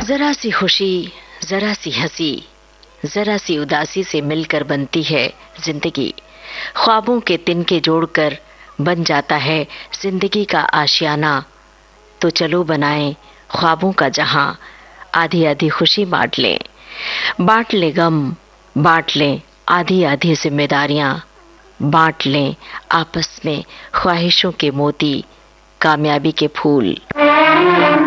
जरा सी खुशी, जरा सी हंसी, जरा सी उदासी से मिलकर बनती है जिंदगी। ख्वाबों के तिनके जोड़कर बन जाता है जिंदगी का आशियाना। तो चलो बनाएं ख्वाबों का जहां, आधी आधी खुशी बांट लें गम, बांट लें आधी आधी जिम्मेदारियां, बांट लें आपस में ख्वाहिशों के मोती, कामयाबी के फूल।